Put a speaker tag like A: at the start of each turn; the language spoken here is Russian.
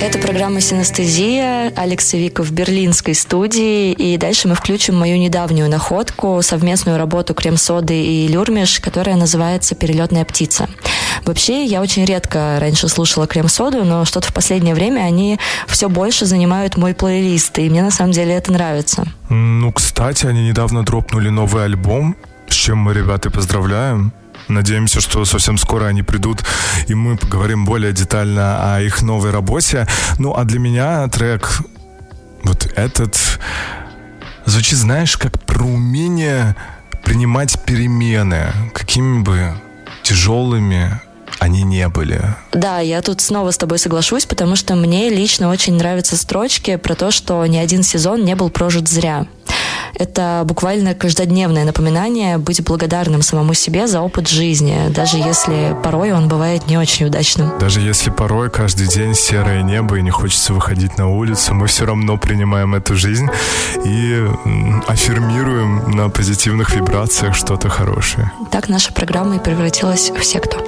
A: Это программа «Синестезия», Алекс и Вика в берлинской студии. И дальше мы включим мою недавнюю находку, совместную работу Крем-соды и Люрмиш, которая называется «Перелетная птица». Вообще, я очень редко раньше слушала Крем-соду, но что-то в последнее время они все больше занимают мой плейлист, и мне на самом деле это нравится.
B: Ну, кстати, они недавно дропнули новый альбом, с чем мы, ребята, поздравляем. Надеемся, что совсем скоро они придут, и мы поговорим более детально о их новой работе. Ну, а для меня трек вот этот звучит, знаешь, как про умение принимать перемены, какими бы тяжелыми они не были.
A: Да, я тут снова с тобой соглашусь, потому что мне лично очень нравятся строчки про то, что ни один сезон не был прожит зря. Это буквально каждодневное напоминание быть благодарным самому себе за опыт жизни, даже если порой он бывает не очень удачным.
B: Даже если порой каждый день серое небо и не хочется выходить на улицу, мы все равно принимаем эту жизнь и аффирмируем на позитивных вибрациях что-то хорошее.
A: Так наша программа и превратилась в секту.